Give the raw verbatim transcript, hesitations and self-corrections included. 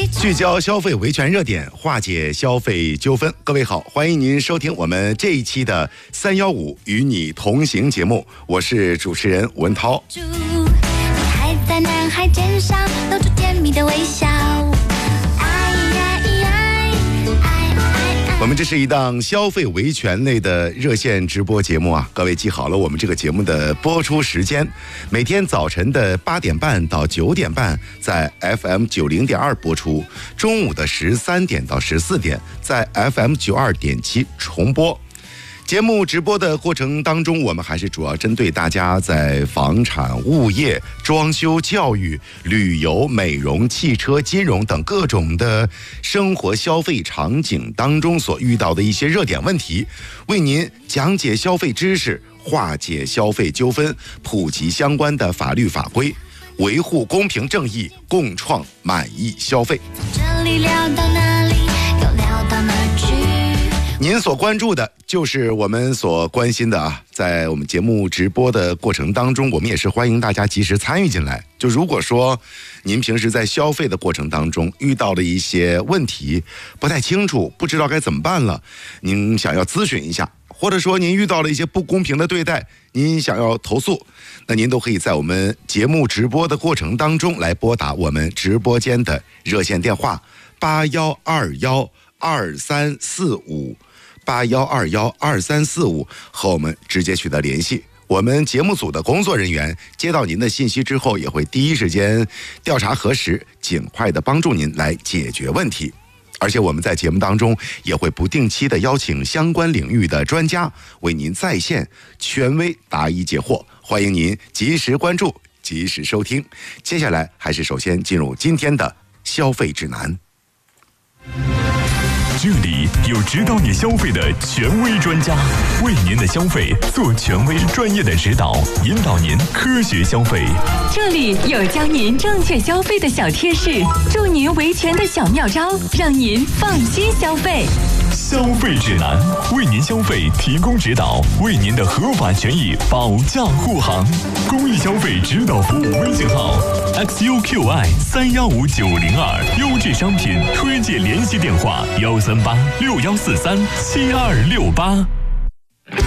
聚焦消费维权热点，化解消费纠纷。各位好，欢迎您收听我们这一期的三幺五与你同行节目，我是主持人文涛。 你还在男孩肩上露出甜蜜的微笑。 我们这是一档消费维权类的热线直播节目啊，各位记好了，我们这个节目的播出时间，每天早晨的八点半到九点半在 F M 九零点二播出，中午的十三点到十四点在 F M 九二点七重播。节目直播的过程当中，我们还是主要针对大家在房产、物业、装修、教育、旅游、美容、汽车、金融等各种的生活消费场景当中所遇到的一些热点问题，为您讲解消费知识，化解消费纠纷，普及相关的法律法规，维护公平正义，共创满意消费。 这里聊到哪里，又聊到哪儿去？ 您所关注的就是我们所关心的啊，在我们节目直播的过程当中，我们也是欢迎大家及时参与进来。就如果说您平时在消费的过程当中遇到了一些问题，不太清楚，不知道该怎么办了，您想要咨询一下，或者说您遇到了一些不公平的对待，您想要投诉，那您都可以在我们节目直播的过程当中来拨打我们直播间的热线电话八幺二幺二三四五。八幺二幺二三四五和我们直接取得联系，我们节目组的工作人员接到您的信息之后，也会第一时间调查核实，尽快的帮助您来解决问题。而且我们在节目当中也会不定期的邀请相关领域的专家为您在线权威答疑解惑，欢迎您及时关注，及时收听。接下来还是首先进入今天的消费指南。 这里有指导你消费的权威专家，为您的消费做权威专业的指导，引导您科学消费。 这里有教您正确消费的小贴士，助您维权的小妙招，让您放心消费。 消费指南，为您消费提供指导，为您的合法权益保驾护航。公益消费指导服务微信号 X U Q I 三幺五九零二，优质商品推荐联系电话幺三八六幺四三七二六八。